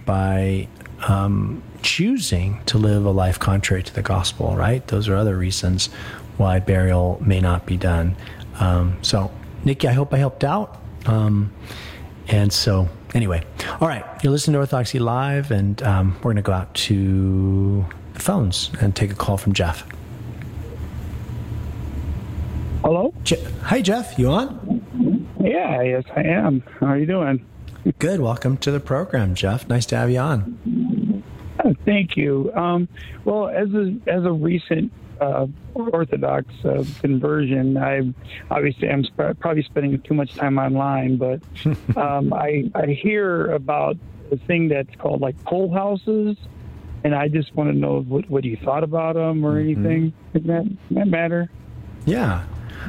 by choosing to live a life contrary to the gospel, right? Those are other reasons why burial may not be done. So, Nikki, I hope I helped out. And so, anyway, all right, you're listening to Orthodoxy Live, and we're going to go out to the phones and take a call from Jeff. Hello? Hi, Jeff. You on? Yeah, yes, I am. How are you doing? Good. Welcome to the program, Jeff. Nice to have you on. Thank you. Well, as a recent Orthodox conversion, I'm probably spending too much time online, but I hear about a thing that's called like poll houses, and I just want to know what you thought about them or anything. Does that matter? Yeah.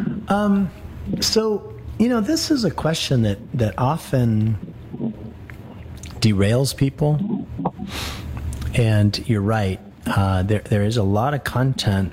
So, this is a question that often derails people. And you're right. There is a lot of content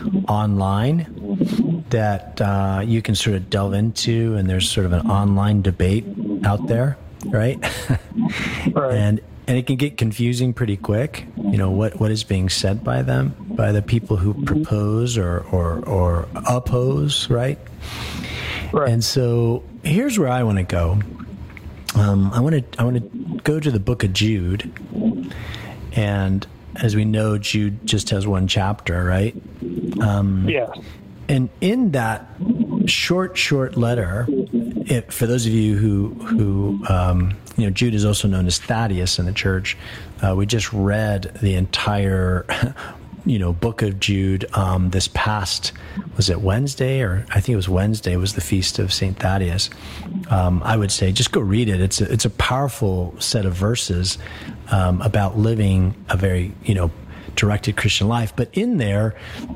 online that you can sort of delve into, and there's sort of an online debate out there, right? Right. And it can get confusing pretty quick. What is being said by them, by the people who propose or oppose, right? Right. And so here's where I want to go. I want to go to the book of Jude, and as we know, Jude just has one chapter, right? Yeah. And in that short letter, for those of you who Jude is also known as Thaddeus in the church. We just read the entire book of Jude this past, was it Wednesday? Or I think it was Wednesday was the feast of St. Thaddeus. I would say just go read it. It's a powerful set of verses about living a very directed Christian life. But in there,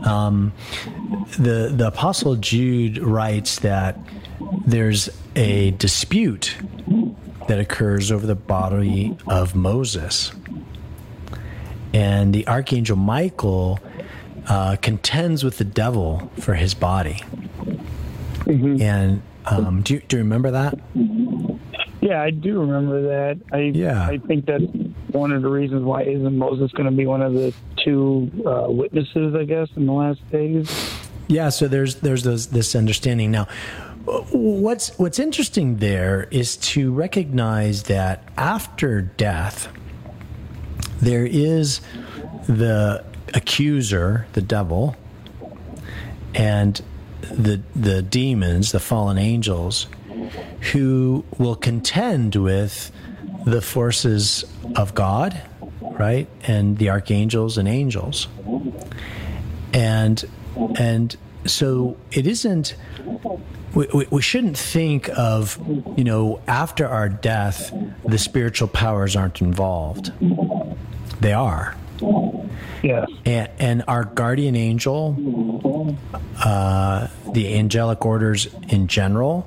the Apostle Jude writes that there's a dispute that occurs over the body of Moses. And the Archangel Michael contends with the devil for his body. Mm-hmm. And do you remember that? Yeah, I do remember that. I think that's one of the reasons why isn't Moses going to be one of the two witnesses, I guess, in the last days? Yeah, so there's this understanding. Now, what's interesting there is to recognize that after death, there is the accuser, the devil, and the demons, the fallen angels, who will contend with the forces of God, right, and the archangels and angels, and so it isn't. We shouldn't think of, after our death, the spiritual powers aren't involved. They are. Yes. And our guardian angel, the angelic orders in general,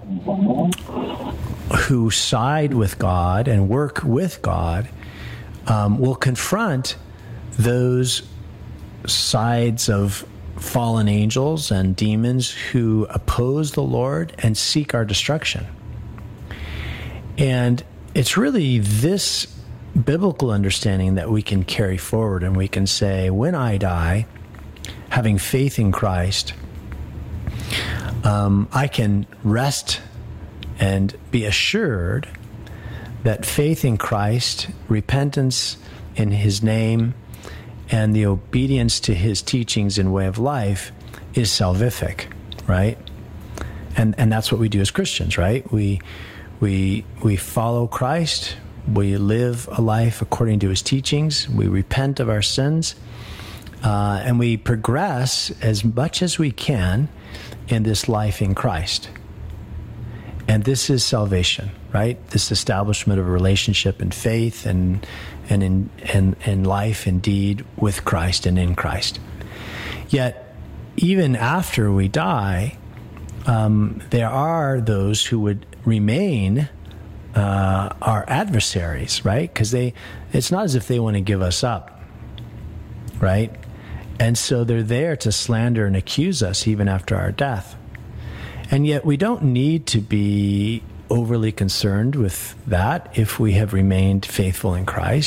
who side with God and work with God, will confront those sides of fallen angels and demons who oppose the Lord and seek our destruction. And it's really this biblical understanding that we can carry forward, and we can say, when I die, having faith in Christ, I can rest and be assured that faith in Christ, repentance in His name, and the obedience to His teachings and way of life is salvific, right? And that's what we do as Christians, right? We follow Christ. We live a life according to His teachings. We repent of our sins, and we progress as much as we can in this life in Christ. And this is salvation, right? This establishment of a relationship in faith and in life indeed with Christ and in Christ. Yet, even after we die, there are those who would remain our adversaries, right? Because it's not as if they want to give us up, right? And so they're there to slander and accuse us even after our death. And yet we don't need to be overly concerned with that if we have remained faithful in Christ.